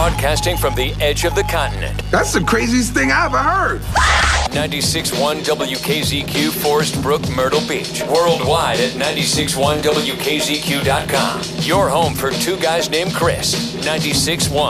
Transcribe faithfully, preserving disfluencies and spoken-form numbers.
Broadcasting from the edge of the continent. That's the craziest thing I ever heard. ninety-six point one W K Z Q, Forest Brook, Myrtle Beach. Worldwide at ninety-six point one W K Z Q dot com. Your home for two guys named Chris. ninety-six point one.